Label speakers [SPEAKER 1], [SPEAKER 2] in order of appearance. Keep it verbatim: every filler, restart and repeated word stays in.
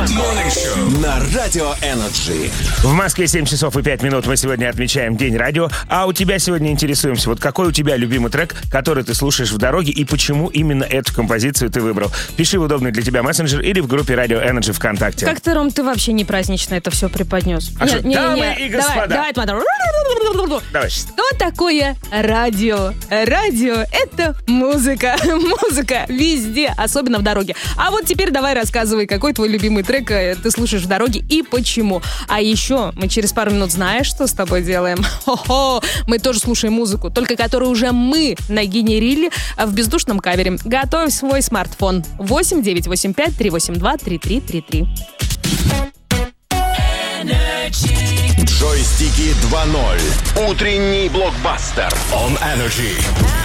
[SPEAKER 1] Morning Show на Радио Energy.
[SPEAKER 2] В Москве семь часов и пять минут. Мы сегодня отмечаем День радио. А у тебя сегодня интересуемся. Вот какой у тебя любимый трек, который ты слушаешь в дороге, и почему именно эту композицию ты выбрал? Пиши в удобный для тебя мессенджер или в группе Радио Energy ВКонтакте.
[SPEAKER 3] Как-то, Ром, ты вообще не празднично это все преподнес.
[SPEAKER 2] А
[SPEAKER 3] Не-
[SPEAKER 2] что,
[SPEAKER 3] не-
[SPEAKER 2] дамы
[SPEAKER 3] не-
[SPEAKER 2] и господа.
[SPEAKER 3] Давай, давай, смотри.
[SPEAKER 2] Давай.
[SPEAKER 3] Что такое радио? Радио — это музыка. Музыка везде, особенно в дороге. А вот теперь давай рассказывай, какой твой любимый трек э, ты слушаешь в дороге и почему. А еще мы через пару минут, знаешь, что с тобой делаем? Хо-хо! Мы тоже слушаем музыку, только которую уже мы нагенерили в бездушном кавере. Готовь свой смартфон. восемь девятьсот восемьдесят пять триста восемьдесят два тридцать три тридцать три.
[SPEAKER 1] Джойстики два ноль. Утренний блокбастер. On Energy.